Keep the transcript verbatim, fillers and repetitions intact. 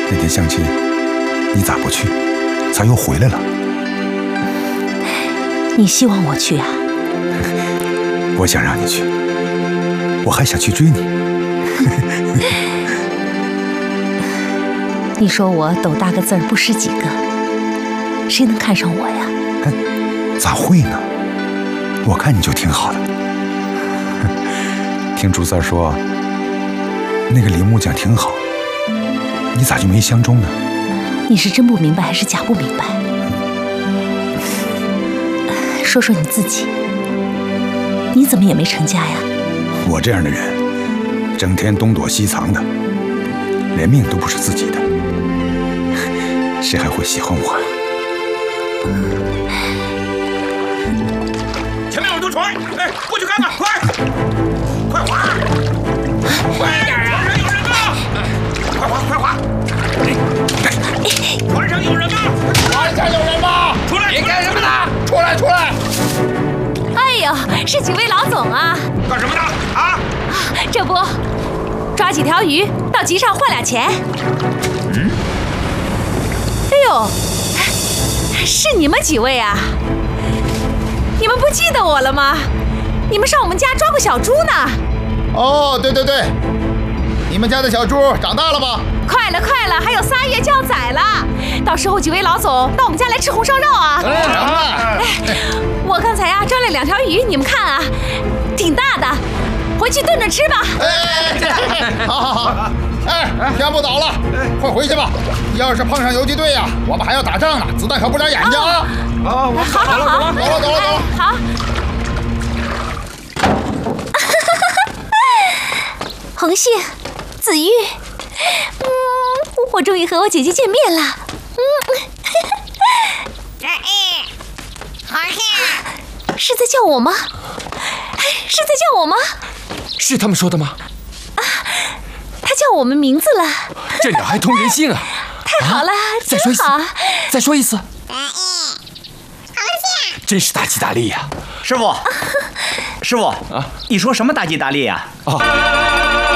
那天相亲，你咋不去？咋又回来了？ 你希望我去啊？ 我想让你去，我还想去追你。 你说我斗大个字儿不识几个，谁能看上我呀？ 咋会呢？我看你就挺好的。听朱三说，那个李木匠挺好，你咋就没相中呢？ 你是真不明白还是假不明白？说说你自己，你怎么也没成家呀？ 我这样的人，整天东躲西藏的，连命都不是自己的，谁还会喜欢我呀？ 前面有艘船，哎，过去看看，快，快划，快点啊！船上有人吗？快划，快划！船上有人吗？ 船上有人吗？ 出来！ 你干什么呢？出来，出来！ 哎呦，是几位老总啊！ 干什么的？啊？ 这不，抓几条鱼到集上换俩钱。 嗯。 哎呦，是你们几位啊？你们不记得我了吗？你们上我们家抓过小猪呢。 哦，对对对，你们家的小猪长大了吗？ 快了，快了，还有仨月就要宰了。到时候几位老总到我们家来吃红烧肉啊！ 成了。 我刚才呀抓了两条鱼，你们看啊，挺大的，回去炖着吃吧。 哎，好好好。哎，天不早了，快回去吧。要是碰上游击队呀，我们还要打仗呢，子弹可不长眼睛啊！ 好，我好好好， 走了走了走了。 好。红杏，紫玉，嗯，我终于和我姐姐见面了。嗯，红杏，是在叫我吗？是在叫我吗？ 是他们说的吗？ 啊，他叫我们名字了。 这鸟还通人性啊！ 太好了， 再说一次，再说一次。真是大吉大利呀！ 师傅，师傅啊，你说什么大吉大利呀？ 哦。